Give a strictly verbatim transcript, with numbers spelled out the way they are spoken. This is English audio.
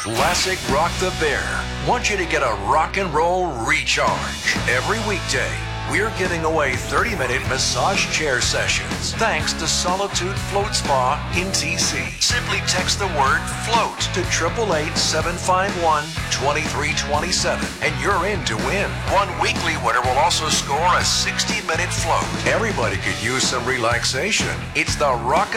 Classic Rock the Bear wants you to get a rock and roll recharge. Every weekday, we're giving away thirty minute massage chair sessions thanks to Solitude Float Spa in T C. Simply text the word FLOAT to eight eight eight, seven five one, two three two seven and you're in to win. One weekly winner will also score a sixty minute float. Everybody could use some relaxation. It's the Rock